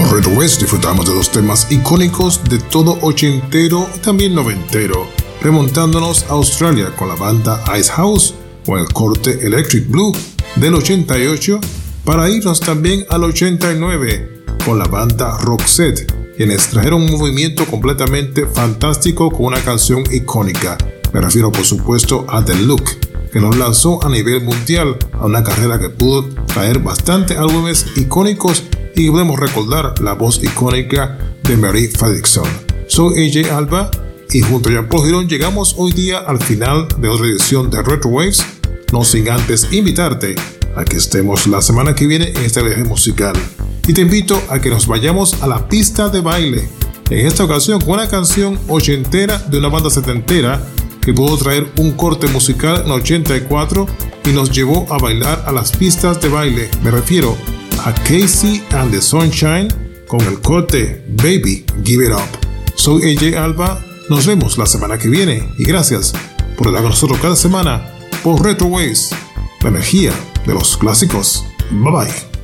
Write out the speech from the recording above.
Con Retro Waves disfrutamos de dos temas icónicos de todo ochentero y también noventero, remontándonos a Australia con la banda Icehouse con el corte Electric Blue del 88, para irnos también al 89 con la banda Roxette, quienes trajeron un movimiento completamente fantástico con una canción icónica. Me refiero por supuesto a The Look, que nos lanzó a nivel mundial a una carrera que pudo traer bastantes álbumes icónicos y podemos recordar la voz icónica de Mary Fredriksson. Soy AJ Alba y junto a Jean-Paul Girón llegamos hoy día al final de otra edición de Retro Waves, no sin antes invitarte a que estemos la semana que viene en este viaje musical. Y te invito a que nos vayamos a la pista de baile, en esta ocasión con una canción ochentera de una banda setentera que pudo traer un corte musical en 84 y nos llevó a bailar a las pistas de baile. Me refiero a Casey and the Sunshine con el corte Baby Give It Up. Soy AJ Alba, nos vemos la semana que viene y gracias por estar con nosotros cada semana por Retro Waves, la energía de los clásicos. Bye bye.